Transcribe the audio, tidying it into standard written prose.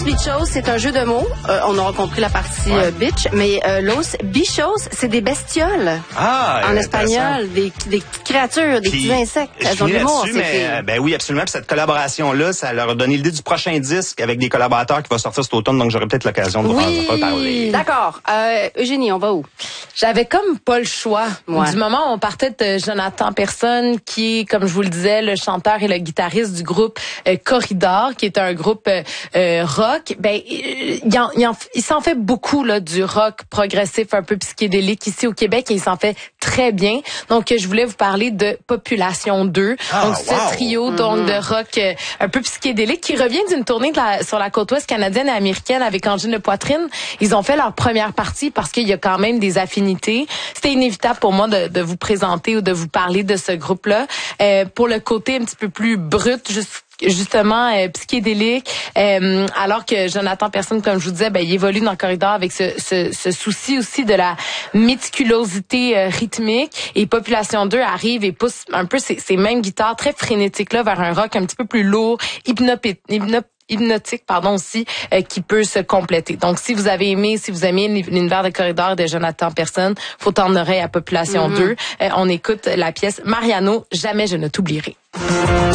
Bichos, c'est un jeu de mots. On aura compris la partie bitch, mais los bichos, c'est des bestioles. En espagnol, des petites créatures, des petits insectes. Elles ont de l'humour, ben oui, absolument. Puis cette collaboration-là, ça leur a donné l'idée du prochain disque avec des collaborateurs qui va sortir cet automne, donc j'aurai peut-être l'occasion de vous en reparler. D'accord. Eugénie, on va où? J'avais comme pas le choix. Du moment où on partait de Jonathan Persson, qui est, comme je vous le disais, le chanteur et le guitariste du groupe Corridor, qui est un groupe rock, ben il s'en fait beaucoup là du rock progressif un peu psychédélique ici au Québec et il s'en fait très bien. Donc je voulais vous parler de Population 2. Donc ce trio donc de rock un peu psychédélique qui revient d'une tournée sur la côte ouest canadienne et américaine avec Angine de Poitrine. Ils ont fait leur première partie parce qu'il y a quand même des affinités. C'était inévitable pour moi de vous présenter ou de vous parler de ce groupe-là. Pour le côté un petit peu plus brut, justement psychédélique, alors que Jonathan Persson, comme je vous disais, il évolue dans le corridor avec ce souci aussi de la méticulosité rythmique, et Population 2 arrive et pousse un peu ces mêmes guitares très frénétiques là vers un rock un petit peu plus lourd, hypnotique aussi, qui peut se compléter. Donc si vous aimez l'univers de Corridor de Jonathan Persson, faut tendre l'oreille à Population 2. On écoute la pièce Mariano, Jamais je ne t'oublierai.